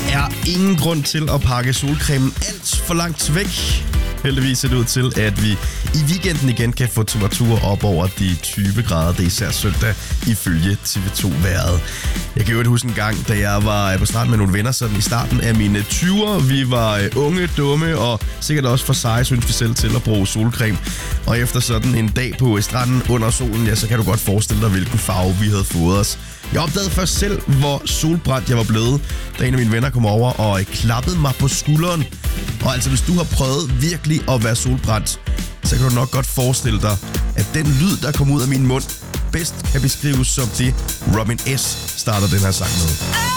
er ingen grund til at pakke solcremen alt for langt væk. Heldigvis ser det ud til, at vi i weekenden igen kan få temperaturer op over de 20 grader. Det er især søndag ifølge TV2-vejret. Jeg kan jo huske en gang, da jeg var på stranden med nogle venner sådan i starten af mine 20'er. Vi var unge, dumme og sikkert også for seje, synes vi selv, til at bruge solcreme. Og efter sådan en dag på stranden under solen, ja, så kan du godt forestille dig, hvilken farve vi havde fået os. Jeg opdagede først selv, hvor solbrændt jeg var blevet, da en af mine venner kom over og klappede mig på skulderen. Og altså, hvis du har prøvet virkelig at være solbrændt, så kan du nok godt forestille dig, at den lyd, der kom ud af min mund, bedst kan beskrives som det, Robin S. starter den her sang med.